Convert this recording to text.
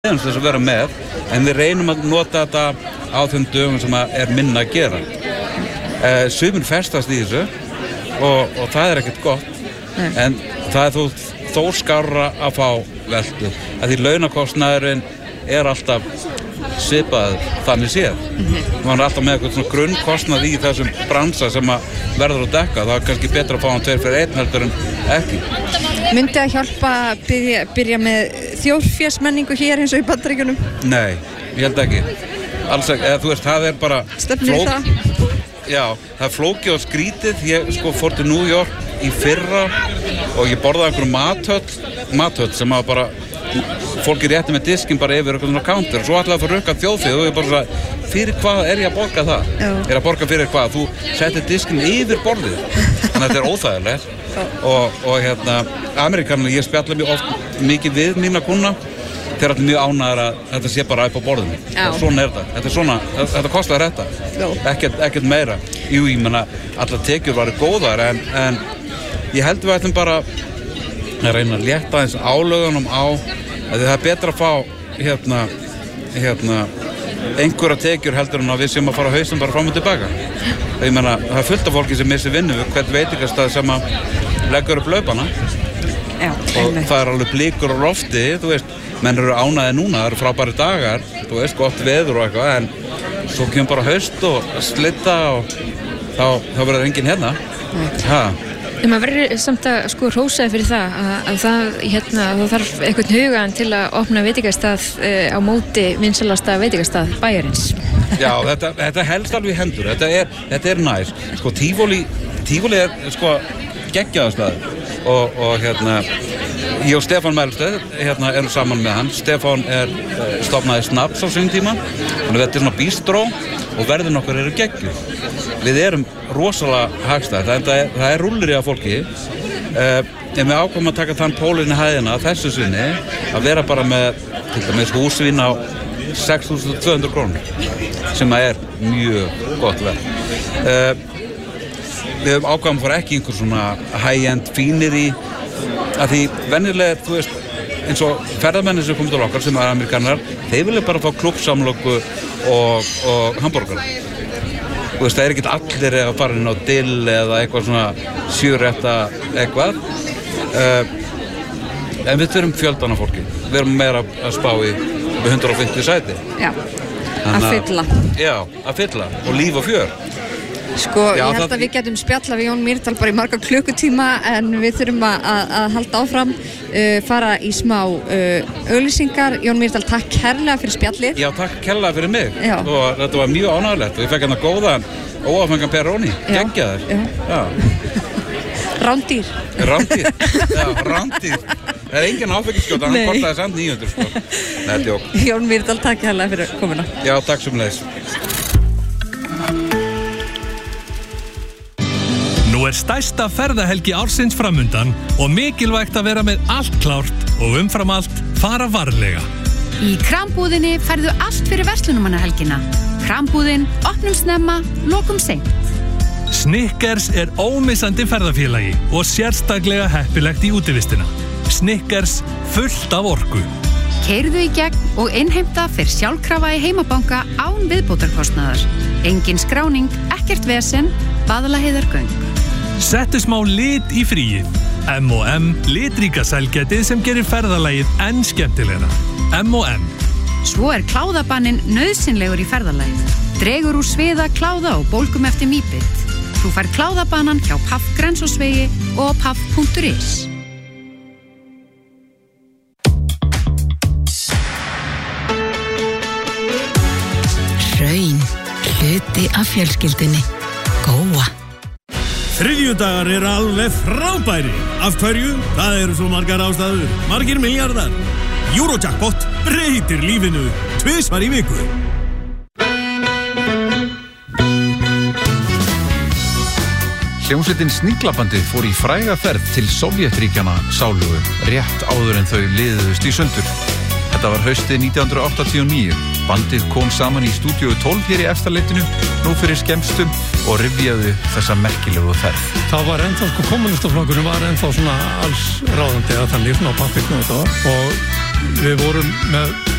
þess að vera með, en við reynum að nota þetta á þeim dögum sem minna að gera. Sumir festast í þessu og það ekkert gott, en það þó skárra að fá veltu, að því launakostnaðurinn alltaf svipað þannig séð. Man alltaf með eitthvað svona grunnkostnað í þessum bransa sem verður að dekka. Það kannski betra að fá hann 2 fyrir 1 heldur en ekki. Myndi að hjálpa að byrja með þjóðfélagsmenningu hér eins og í Bandaríkjunum? Nei, ég held ekki. Alls ekki, eða þú veist, það bara stefnir það? Já, það flókið og skrítið. Ég fór til New York í fyrra og ég borðaði einhverjum mathöll sem bara fólki rétti með diskinn bara yfir eitthvað svona counter og svo ætlaði að fara rukka þjóðfið og ég bara svona, fyrir hvað ég að borga það? Ég að borga fyrir hvað? Þú settir diskinn yfir borðið, þannig að þetta óþægilegt og Amerikanar, ég spjalla mjög oft mikið við mína kuna, þeir allir mjög ánægðir að þetta sé bara upp á borðinu og svona þetta kostar þetta, ekkert meira. Jú, ég menna, allar tekjur varu góðar en ég held við ætlum bara að reyna að létta eins álögunum á að það betra að fá einhverja tekjur heldur en að við séum að fara á hausinn bara fram og tilbaka. Ég meina, það fullt af fólki sem missir vinnu við hvern veitingastað sem leggur upp laupana og það alveg blikur á lofti, þú veist, menn eru ánægðir núna, það eru frábæri dagar, þú veist, gott veður og eitthvað, en svo kemur bara haust og slitta og þá verður enginn hérna. Maður verður samt að hrósa fyrir það að það þarf einhvern hugan til að opna veitingastað á móti vinsalasta veitingastað bæjarins. Já, þetta helst alveg í hendur, þetta nær. Tívolí geggjaðarstaður og ég og Stefán Mælsted erum saman með hann. Stefán stofnaði Snaps á sínum tíma, þannig þetta svona bístró og verðin okkar eru geggjuð. Við erum rosalega hagstæð, það rúllir í að fólki. En við ákvæmum að taka þann pólinn í hæðina þessu sinni að vera bara með til dæmis húsvín á 6.200 krónur, sem mjög gott verð. Við höfum ákvæmum að fara ekki einhver svona high-end fínir í að því venjulega, þú veist, eins og ferðamennir sem komið til okkar sem Amerikanar, þeir vilja bara fá klubbsamlöku og hambúrgara. Þú veist, það ekkert allir að fara inn á dill eða eitthvað svona sjörétta eitthvað. En við þurfum fjöldan af fólki. Við erum meira að spá í 150 sæti. Já, að fylla. Já, að fylla og líf og fjör. Ég held að við getum spjalla við Jón Mýrdal bara í marga klukkutíma en við þurfum að halda áfram, fara í smá auglýsingar. Jón Mýrdal, takk kærlega fyrir spjallið. Já, takk kærlega fyrir mig. Og þetta var mjög ánægilegt og ég fekk góðan óáfengan pepperoni. Geggjaður. Já. Rándýr. Já, rándýr. Það engin áfengiskjóta, hann kostaði samt 900 Nei, djók. Jón Mýrdal, takk kærlega fyrir komuna. Já, takk sömuleiðis. Nú stærsta ferðahelgi ársins framundan og mikilvægt að vera með allt klárt og umfram allt fara varlega. Í Krambúðinni færðu allt fyrir verslunarmannahelgina. Krambúðin, opnum snemma, lokum seint. Snickers ómissandi ferðafélagi og sérstaklega heppilegt í útivistina. Snickers fullt af orku. Keyrðu í gegn og innheimta fyrir sjálfkrafa í heimabanka án viðbótarkostnaðar. Engin skráning, ekkert vesen, Vaðlaheiðargöng. Settu smá lit í fríið. M&M, litríka sælgætið sem gerir ferðalagið enn skemmtilegra. M&M. Svo kláðabanninn nauðsynlegur í ferðalagið. Dregur úr sviða, kláða og bólgum eftir mýbit. Þú fær kláðabannan hjá Paff Grensásvegi og paff.is. Hraun, hluti af fjölskyldunni. Góa. Þriðjudagar alveg frábæri. Af hverju? Það eru svo margar ástæður. Margir milljarðar. Eurojackpot breytir lífinu 2 í viku. Hljómsveitin Sniglabandið fór í fræga ferð til Sovétríkjanna sálugu rétt áður en þau liðuðust í sundur. Þetta var haustið 1989. Bandið kom saman í stúdíu 12 hér í Efstaleitinu nú fyrir skemmstum og rifjaðu þessa merkilegu ferð. Það var ennþá, kommunistaflokkurinn var ennþá svona alls ráðandi að þannig svona á pappirnu og við vorum með